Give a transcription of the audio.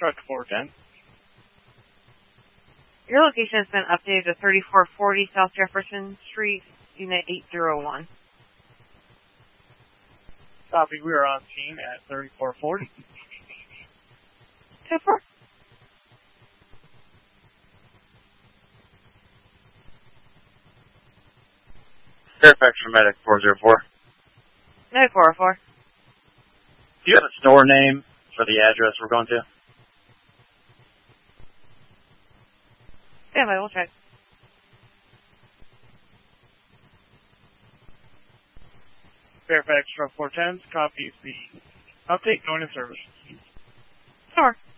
truck 410. Your location has been updated to 3440 South Jefferson Street, Unit 801. Copy, we are on scene at 3440. 2-4. Fairfax for Medic 404. Medic 404. Do you have a store name for the address we're going to? Yeah, we'll check. Fairfax truck 410 copies the update going to service. Sure.